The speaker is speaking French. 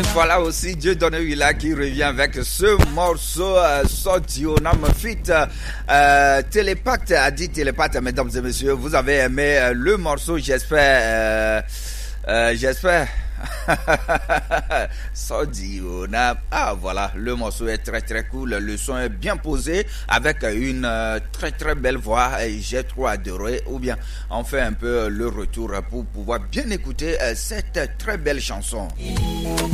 Voilà aussi Dieudonné Willa qui revient avec ce morceau Sodionam Fit Télépathe a dit Télépathe, mesdames et messieurs, vous avez aimé le morceau, j'espère. Sodionam. Ah voilà, le morceau est très très cool, le son est bien posé avec une très très belle voix et j'ai trop adoré. Ou bien on fait un peu le retour pour pouvoir bien écouter cette très belle chanson.